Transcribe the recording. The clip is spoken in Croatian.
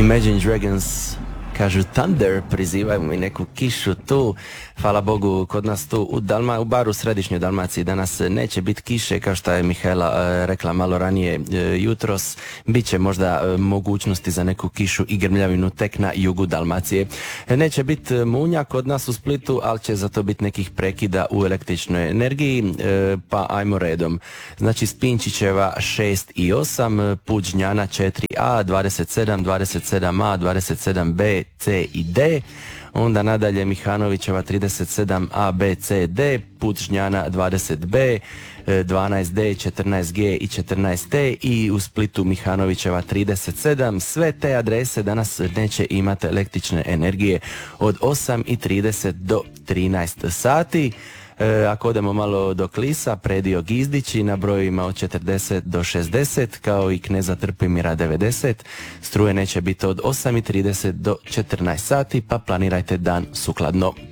Imagine Dragons kažu Thunder, prizivaju i neku kišu tu. Hvala Bogu, kod nas tu u baru u središnjoj Dalmaciji danas neće biti kiše, kao što je Mihaela rekla malo ranije jutros. Biće možda mogućnosti za neku kišu i grmljavinu tek na jugu Dalmacije. Neće biti munja kod nas u Splitu, ali će zato biti nekih prekida u električnoj energiji, pa ajmo redom. Znači Spinčićeva 6 i 8, Puđnjana 4A, 27, 27A, 27B, C i D. Onda nadalje Mihanovićeva 37A, B, C, D, Puđnjana 20B, 12D, 14G i 14T i u Splitu Mihanovićeva 37. Sve te adrese danas neće imati električne energije od 8:30 do 13 sati. Ako odemo malo do Klisa, Predio Gizdići na brojima od 40 do 60, kao i Kneza Trpimira 90. Struje neće biti od 8:30 do 14 sati, pa planirajte dan sukladno.